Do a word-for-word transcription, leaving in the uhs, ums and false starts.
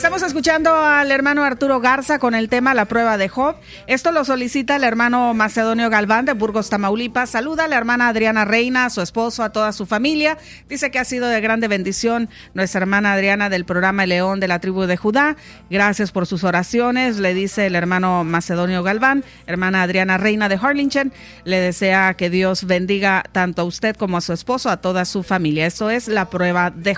Estamos escuchando al hermano Arturo Garza con el tema La prueba de Job. Esto lo solicita el hermano Macedonio Galván de Burgos, Tamaulipas. Saluda a la hermana Adriana Reina, a su esposo, a toda su familia. Dice que ha sido de grande bendición nuestra hermana Adriana del programa El León de la tribu de Judá. Gracias por sus oraciones, le dice el hermano Macedonio Galván. Hermana Adriana Reina de Harlingen le desea que Dios bendiga tanto a usted como a su esposo, a toda su familia. Esto es La prueba de Job.